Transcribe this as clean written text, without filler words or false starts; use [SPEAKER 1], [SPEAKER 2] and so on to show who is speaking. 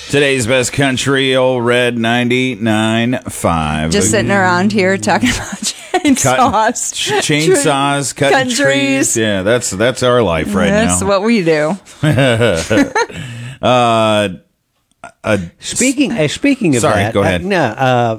[SPEAKER 1] Today's best country, old Red 99.5.
[SPEAKER 2] Just sitting around here talking about chainsaws.
[SPEAKER 1] Chainsaws, cutting trees. Yeah, that's our life right now.
[SPEAKER 2] That's what we do.
[SPEAKER 3] Speaking of
[SPEAKER 1] Sorry,
[SPEAKER 3] that,
[SPEAKER 1] go ahead.